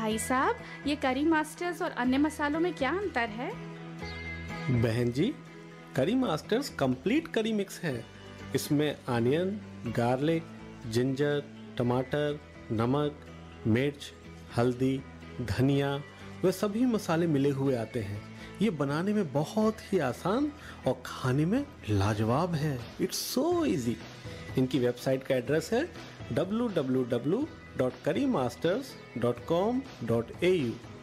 भाई साहब, ये करी मास्टर्स और अन्य मसालों में क्या अंतर है? बहन जी, करी मास्टर्स कंप्लीट करी मिक्स है। इसमें अनियन, गार्लिक, जिंजर, टमाटर, नमक, मिर्च, हल्दी, धनिया वे सभी मसाले मिले हुए आते हैं। ये बनाने में बहुत ही आसान और खाने में लाजवाब है। It's so easy. इनकी वेबसाइट का एड्रेस है www.currymasters.com.au।